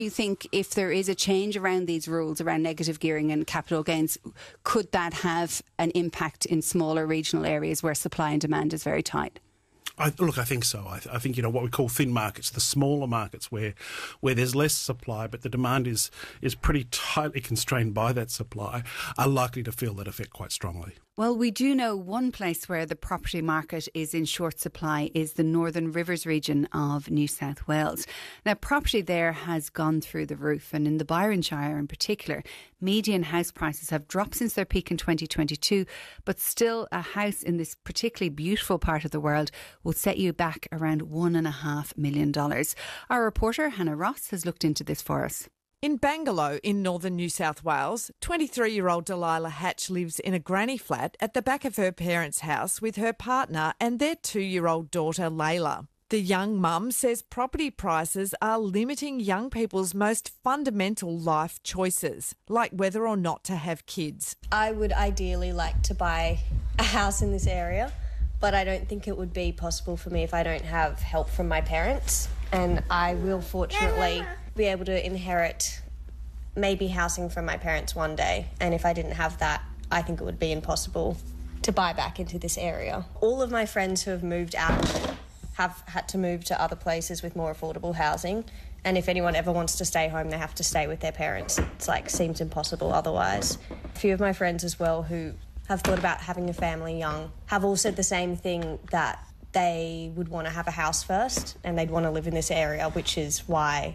You think if there is a change around these rules around negative gearing and capital gains, could that have an impact in smaller regional areas where supply and demand is very tight? I think so. I think, what we call thin markets, the smaller markets where there's less supply but the demand is pretty tightly constrained by that supply, are likely to feel that effect quite strongly. Well, we do know one place where the property market is in short supply is the Northern Rivers region of New South Wales. Now, property there has gone through the roof, and in the Byron Shire in particular, median house prices have dropped since their peak in 2022, but still a house in this particularly beautiful part of the world will set you back around $1.5 million. Our reporter, Hannah Ross, has looked into this for us. In Bangalow, in northern New South Wales, 23-year-old Delilah Hatch lives in a granny flat at the back of her parents' house with her partner and their 2-year-old daughter, Layla. The young mum says property prices are limiting young people's most fundamental life choices, like whether or not to have kids. I would ideally like to buy a house in this area, but I don't think it would be possible for me if I don't have help from my parents. And I will fortunately be able to inherit maybe housing from my parents one day. And if I didn't have that, I think it would be impossible to buy back into this area. All of my friends who have moved out have had to move to other places with more affordable housing. And if anyone ever wants to stay home, they have to stay with their parents. It's seems impossible otherwise. A few of my friends as well who have thought about having a family young have all said the same thing, that they would want to have a house first and they'd want to live in this area, which is why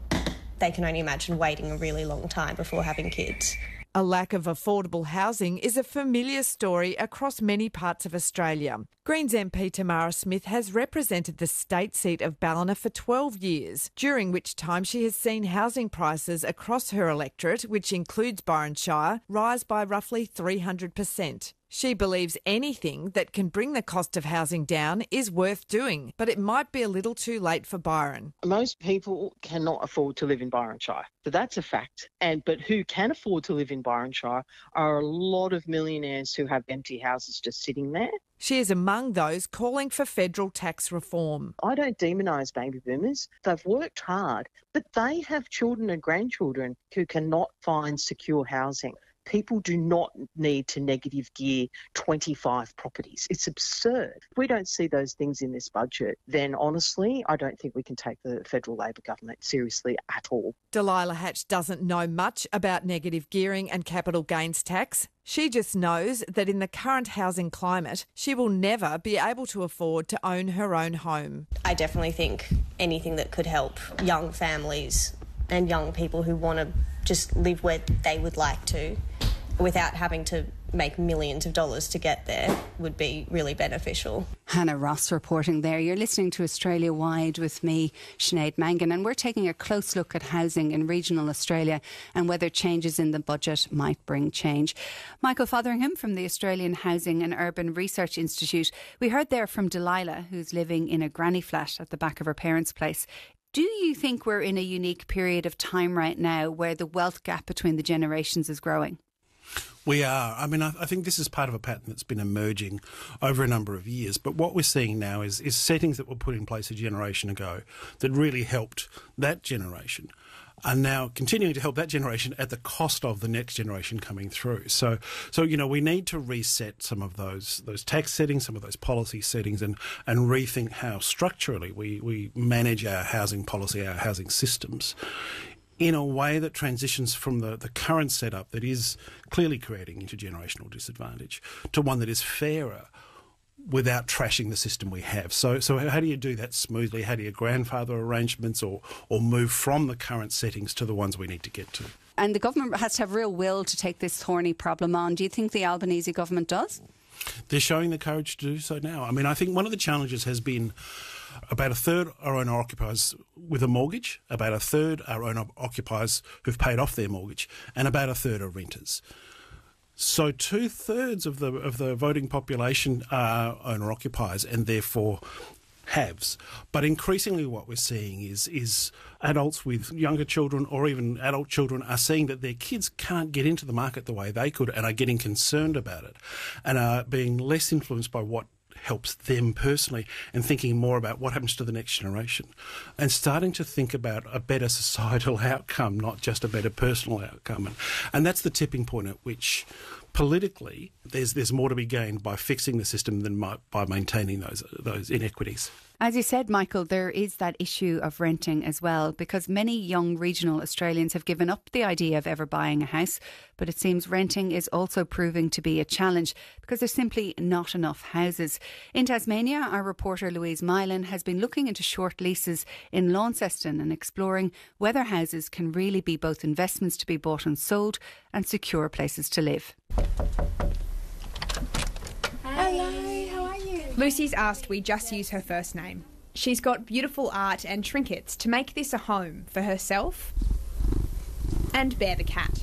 they can only imagine waiting a really long time before having kids. A lack of affordable housing is a familiar story across many parts of Australia. Greens MP Tamara Smith has represented the state seat of Ballina for 12 years, during which time she has seen housing prices across her electorate, which includes Byron Shire, rise by roughly 300%. She believes anything that can bring the cost of housing down is worth doing, but it might be a little too late for Byron. Most people cannot afford to live in Byron Shire, so that's a fact. But who can afford to live in Byron Shire are a lot of millionaires who have empty houses just sitting there. She is among those calling for federal tax reform. I don't demonise baby boomers. They've worked hard, but they have children and grandchildren who cannot find secure housing. People do not need to negative gear 25 properties. It's absurd. If we don't see those things in this budget, then honestly, I don't think we can take the federal Labor government seriously at all. Delilah Hatch doesn't know much about negative gearing and capital gains tax. She just knows that in the current housing climate, she will never be able to afford to own her own home. I definitely think anything that could help young families and young people who want to just live where they would like to, without having to make millions of dollars to get there, would be really beneficial. Hannah Ross reporting there. You're listening to Australia Wide with me, Sinead Mangan, and we're taking a close look at housing in regional Australia and whether changes in the budget might bring change. Michael Fotheringham from the Australian Housing and Urban Research Institute. We heard there from Delilah, who's living in a granny flat at the back of her parents' place. Do you think we're in a unique period of time right now where the wealth gap between the generations is growing? We are. I mean, I think this is part of a pattern that's been emerging over a number of years. But what we're seeing now is settings that were put in place a generation ago that really helped that generation are now continuing to help that generation at the cost of the next generation coming through. So we need to reset some of those tax settings, some of those policy settings, and rethink how structurally we manage our housing policy, our housing systems, in a way that transitions from the current setup that is clearly creating intergenerational disadvantage to one that is fairer without trashing the system we have. So how do you do that smoothly? How do you grandfather arrangements or move from the current settings to the ones we need to get to? And the government has to have real will to take this thorny problem on. Do you think the Albanese government does? They're showing the courage to do so now. I mean, I think one of the challenges has been about a third are owner-occupiers with a mortgage, about a third are owner-occupiers who've paid off their mortgage, and about a third are renters. So 2/3 of the voting population are owner-occupiers and therefore haves. But increasingly what we're seeing is adults with younger children or even adult children are seeing that their kids can't get into the market the way they could and are getting concerned about it and are being less influenced by what helps them personally, and thinking more about what happens to the next generation and starting to think about a better societal outcome, not just a better personal outcome. And that's the tipping point at which politically there's more to be gained by fixing the system than by maintaining those inequities. As you said, Michael, there is that issue of renting as well, because many young regional Australians have given up the idea of ever buying a house, but it seems renting is also proving to be a challenge because there's simply not enough houses. In Tasmania, our reporter Louise Mylan has been looking into short leases in Launceston and exploring whether houses can really be both investments to be bought and sold and secure places to live. Hello, how are you? Lucy's asked we just use her first name. She's got beautiful art and trinkets to make this a home for herself and Bear the cat.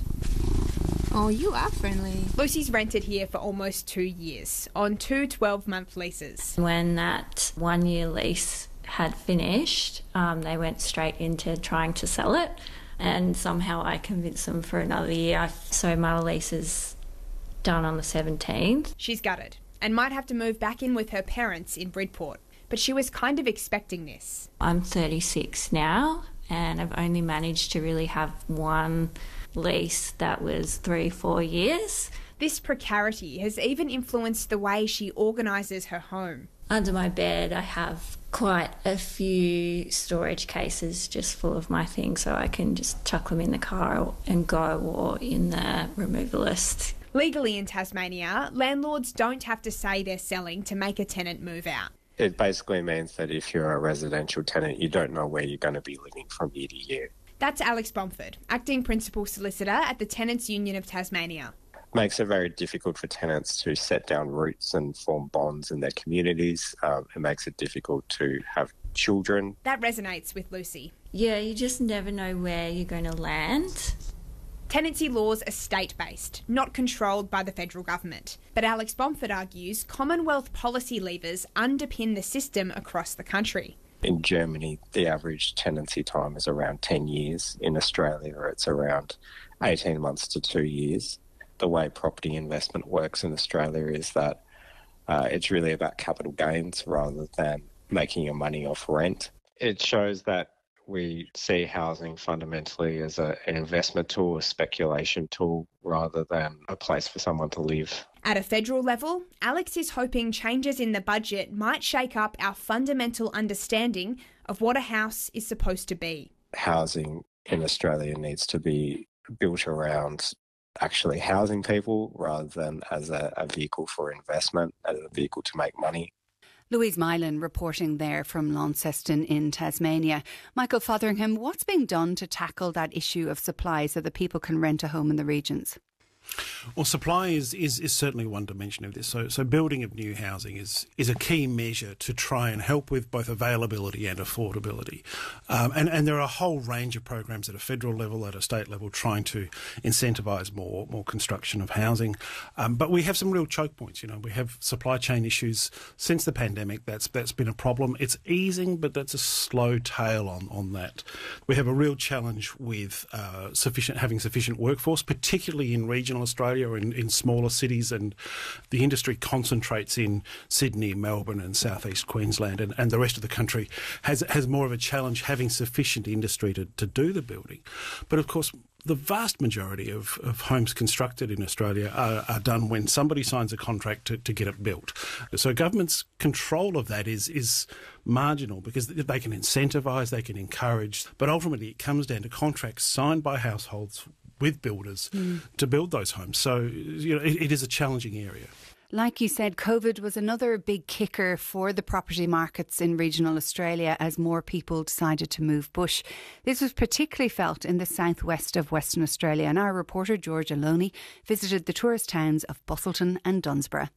Oh, you are friendly. Lucy's rented here for almost 2 years on 2 12-month leases. When that 1-year lease had finished, they went straight into trying to sell it, and somehow I convinced them for another year. So my lease is done on the 17th. She's gutted and might have to move back in with her parents in Bridport, but she was kind of expecting this. I'm 36 now, and I've only managed to really have one lease that was 3-4 years. This precarity has even influenced the way she organises her home. Under my bed I have quite a few storage cases just full of my things, so I can just chuck them in the car and go, or in the removalist. Legally in Tasmania, landlords don't have to say they're selling to make a tenant move out. It basically means that if you're a residential tenant, you don't know where you're going to be living from year to year. That's Alex Bomford, Acting Principal Solicitor at the Tenants Union of Tasmania. Makes it very difficult for tenants to set down roots and form bonds in their communities. It makes it difficult to have children. That resonates with Lucy. Yeah, you just never know where you're going to land. Tenancy laws are state-based, not controlled by the federal government. But Alex Bomford argues Commonwealth policy levers underpin the system across the country. In Germany, the average tenancy time is around 10 years. In Australia, it's around 18 months to 2 years. The way property investment works in Australia is that it's really about capital gains rather than making your money off rent. It shows that we see housing fundamentally as an investment tool, a speculation tool, rather than a place for someone to live. At a federal level, Alex is hoping changes in the budget might shake up our fundamental understanding of what a house is supposed to be. Housing in Australia needs to be built around actually housing people rather than as a vehicle for investment, as a vehicle to make money. Louise Mylan reporting there from Launceston in Tasmania. Michael Fotheringham, what's being done to tackle that issue of supply so that people can rent a home in the regions? Well, supply is certainly one dimension of this. So building of new housing is a key measure to try and help with both availability and affordability. And there are a whole range of programs at a federal level, at a state level, trying to incentivise more construction of housing. But we have some real choke points. You know, we have supply chain issues since the pandemic. That's been a problem. It's easing, but that's a slow tail on that. We have a real challenge with having sufficient workforce, particularly in regional Australia or in smaller cities, and the industry concentrates in Sydney, Melbourne and southeast Queensland, and the rest of the country has more of a challenge having sufficient industry to do the building. But of course, the vast majority of homes constructed in Australia are done when somebody signs a contract to get it built. So government's control of that is marginal because they can incentivise, they can encourage, but ultimately it comes down to contracts signed by households with builders to build those homes. So, you know, it is a challenging area. Like you said, COVID was another big kicker for the property markets in regional Australia as more people decided to move bush. This was particularly felt in the southwest of Western Australia, and our reporter Georgia Loney visited the tourist towns of Busselton and Dunsborough.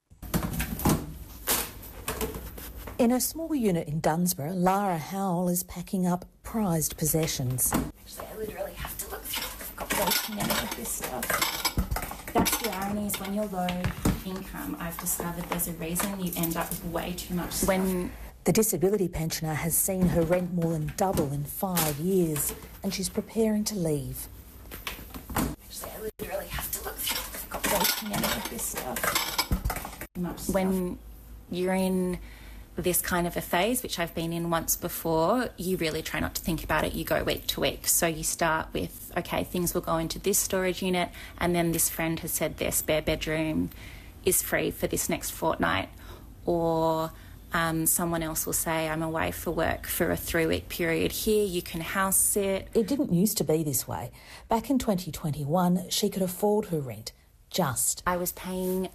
In a small unit in Dunsborough, Lara Howell is packing up prized possessions. Actually, I literally have to look through. I've got way too many of this stuff. That's the irony, is when you're low income, I've discovered there's a reason you end up with way too much stuff. When the disability pensioner has seen her rent more than double in 5 years, and she's preparing to leave. Actually, I literally have to look through. I've got way too many of this stuff. When you're in this kind of a phase, which I've been in once before, you really try not to think about it. You go week to week. So you start with, okay, things will go into this storage unit, and then this friend has said their spare bedroom is free for this next fortnight. Or someone else will say, I'm away for work for a 3-week period here, you can house sit. It didn't used to be this way. Back in 2021, she could afford her rent. I was paying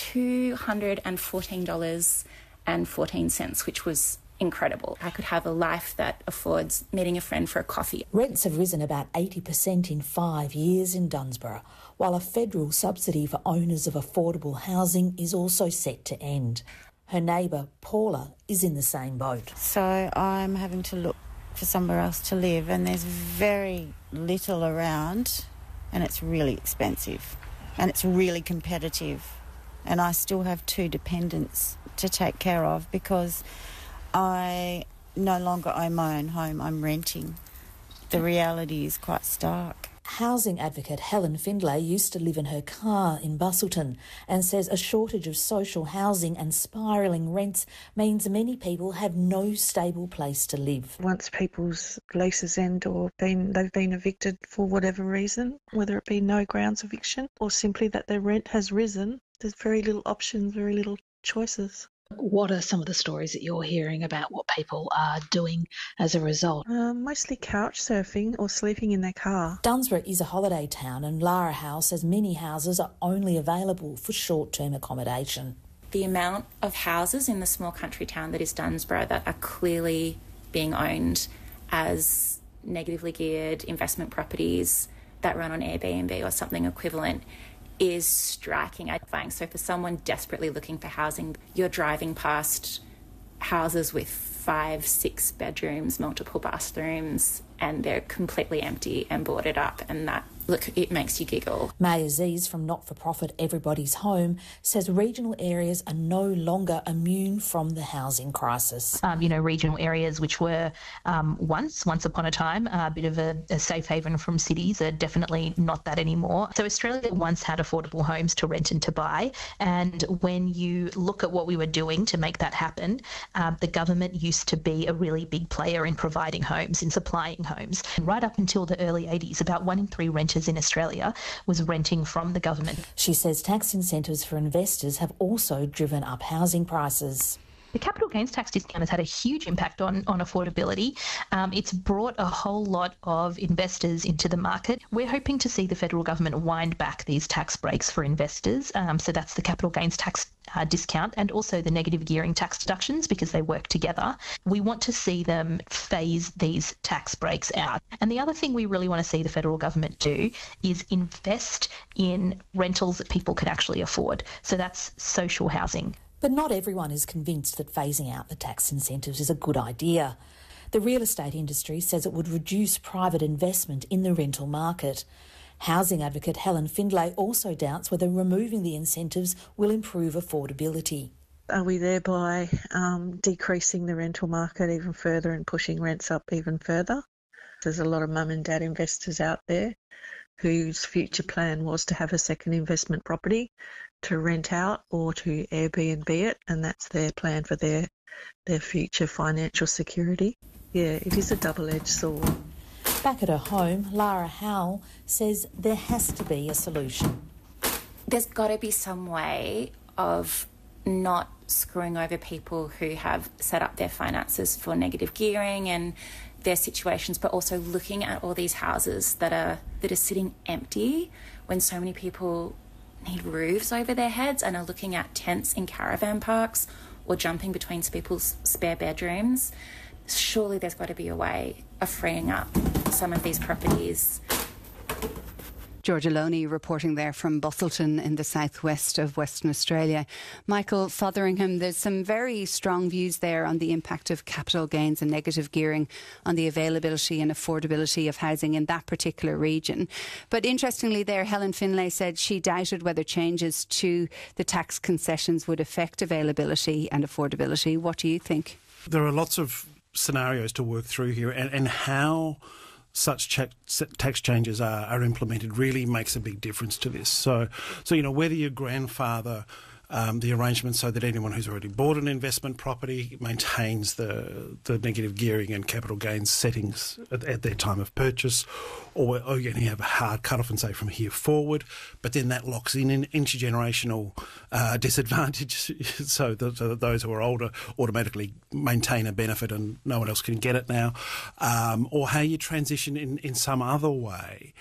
$214.14, which was incredible. I could have a life that affords meeting a friend for a coffee. Rents have risen about 80% in 5 years in Dunsborough, while a federal subsidy for owners of affordable housing is also set to end. Her neighbour, Paula, is in the same boat. So I'm having to look for somewhere else to live, and there's very little around, and it's really expensive, and it's really competitive. And I still have 2 dependents to take care of because I no longer own my own home, I'm renting. The reality is quite stark. Housing advocate Helen Findlay used to live in her car in Busselton and says a shortage of social housing and spiralling rents means many people have no stable place to live. Once people's leases end or they've been evicted for whatever reason, whether it be no grounds eviction or simply that their rent has risen, there's very little options, very little choices. What are some of the stories that you're hearing about what people are doing as a result? Mostly couch surfing or sleeping in their car. Dunsborough is a holiday town, and Lara Howe says many houses are only available for short-term accommodation. The amount of houses in the small country town that is Dunsborough that are clearly being owned as negatively geared investment properties that run on Airbnb or something equivalent is striking. So for someone desperately looking for housing, you're driving past houses with 5-6 bedrooms, multiple bathrooms, and they're completely empty and boarded up, and that, look, it makes you giggle. May Aziz from not-for-profit Everybody's Home says regional areas are no longer immune from the housing crisis. Regional areas which were once upon a time a bit of a safe haven from cities are definitely not that anymore. So Australia once had affordable homes to rent and to buy, and when you look at what we were doing to make that happen, the government used to be a really big player in providing homes, in supplying homes. Right up until the early 80s, about 1 in 3 renters in Australia was renting from the government. She says tax incentives for investors have also driven up housing prices. The capital gains tax discount has had a huge impact on affordability. It's brought a whole lot of investors into the market. We're hoping to see the federal government wind back these tax breaks for investors. So that's the capital gains tax discount and also the negative gearing tax deductions, because they work together. We want to see them phase these tax breaks out. And the other thing we really want to see the federal government do is invest in rentals that people can actually afford. So that's social housing. But not everyone is convinced that phasing out the tax incentives is a good idea. The real estate industry says it would reduce private investment in the rental market. Housing advocate Helen Findlay also doubts whether removing the incentives will improve affordability. Are we thereby decreasing the rental market even further and pushing rents up even further? There's a lot of mum and dad investors out there whose future plan was to have a second investment property to rent out or to Airbnb it, and that's their plan for their future financial security. Yeah, it is a double-edged sword. Back at her home, Lara Howell says there has to be a solution. There's got to be some way of not screwing over people who have set up their finances for negative gearing and their situations, but also looking at all these houses that are sitting empty when so many people need roofs over their heads and are looking at tents in caravan parks or jumping between people's spare bedrooms. Surely there's got to be a way of freeing up some of these properties. Georgia Loney reporting there from Busselton in the southwest of Western Australia. Michael Fotheringham, there's some very strong views there on the impact of capital gains and negative gearing on the availability and affordability of housing in that particular region. But interestingly there, Helen Findlay said she doubted whether changes to the tax concessions would affect availability and affordability. What do you think? There are lots of scenarios to work through here, and how such tax changes are implemented really makes a big difference to this. So whether your grandfather the arrangement so that anyone who's already bought an investment property maintains the negative gearing and capital gains settings at their time of purchase, or you have a hard cut-off and say from here forward, but then that locks in an intergenerational disadvantage, so those who are older automatically maintain a benefit and no one else can get it now, or how you transition in some other way.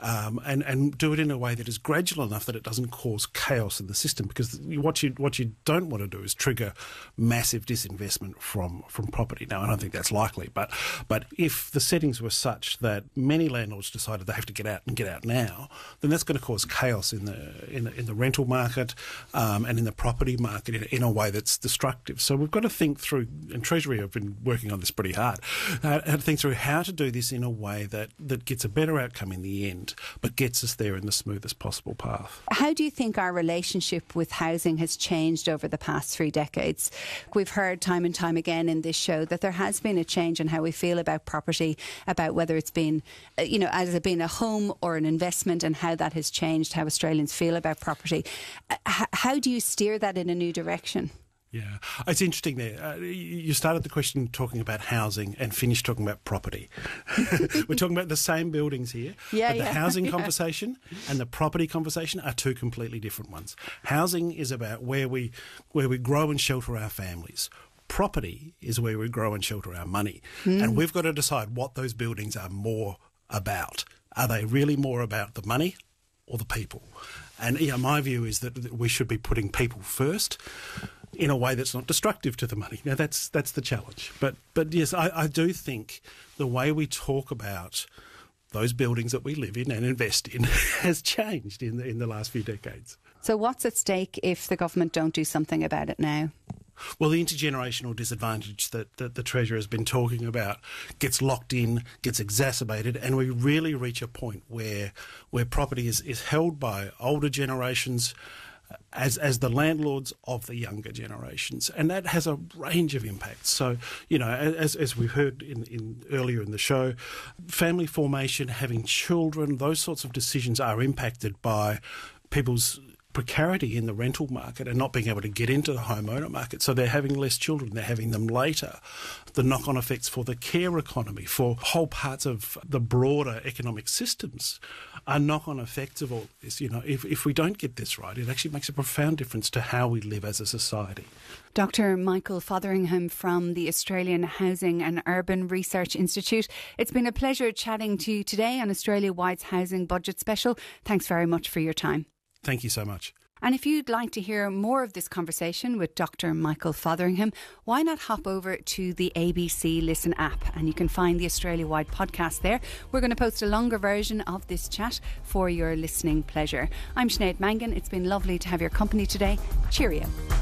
And do it in a way that is gradual enough that it doesn't cause chaos in the system, because what you don't want to do is trigger massive disinvestment from property. Now, I don't think that's likely, but if the settings were such that many landlords decided they have to get out and get out now, then that's going to cause chaos in the rental market and in the property market in a way that's destructive. So we've got to think through, and Treasury have been working on this pretty hard, how to think through how to do this in a way that gets a better outcome in the end, but gets us there in the smoothest possible path. How do you think our relationship with housing has changed over the past 3 decades? We've heard time and time again in this show that there has been a change in how we feel about property, about whether it's been, has it been a home or an investment, and how that has changed how Australians feel about property. How do you steer that in a new direction? Yeah, it's interesting there. You started the question talking about housing and finished talking about property. We're talking about the same buildings here, but the housing conversation and the property conversation are two completely different ones. Housing is about where we grow and shelter our families. Property is where we grow and shelter our money. And we've got to decide what those buildings are more about. Are they really more about the money or the people? And my view is that we should be putting people first, in a way that's not destructive to the money. Now, that's the challenge. But yes, I do think the way we talk about those buildings that we live in and invest in has changed in the last few decades. So what's at stake if the government don't do something about it now? Well, the intergenerational disadvantage that the Treasurer has been talking about gets locked in, gets exacerbated, and we really reach a point where property is held by older generations as the landlords of the younger generations, and that has a range of impacts. So, as we've heard in earlier in the show, family formation, having children, those sorts of decisions are impacted by people's precarity in the rental market and not being able to get into the homeowner market. So they're having less children, they're having them later. The knock-on effects for the care economy, for whole parts of the broader economic systems are knock-on effects of all this. If we don't get this right, it actually makes a profound difference to how we live as a society. Dr. Michael Fotheringham from the Australian Housing and Urban Research Institute. It's been a pleasure chatting to you today on Australia-Wide's Housing Budget Special. Thanks very much for your time. Thank you so much. And if you'd like to hear more of this conversation with Dr. Michael Fotheringham, why not hop over to the ABC Listen app, and you can find the Australia-wide podcast there. We're going to post a longer version of this chat for your listening pleasure. I'm Sinead Mangan. It's been lovely to have your company today. Cheerio.